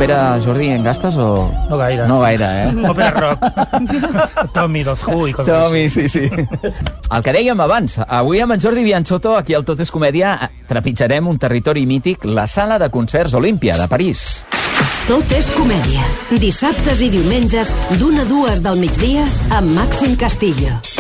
Òpera, Jordi, en gastes o...? No gaire. No gaire, Òpera rock. Tommy dels Who i coses Tommy, sí. El que dèiem abans, avui amb en Jordi Bianchotto, aquí al Tot és Comèdia, trepitjarem un territori mític, la Sala de Concerts Olímpia, de París. Tot és comèdia. Dissabtes i diumenges, d'1 a 2 del migdia, amb Màxim Castillo.